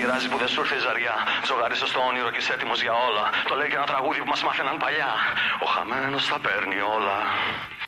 πειράζει που δεν σου ήρθε η ζαριά. Ζωγάρισε στο όνειρο και είσαι έτοιμος για όλα. Το λέει και ένα τραγούδι που μας μάθαιναν παλιά. Ο χαμένος τα παίρνει όλα.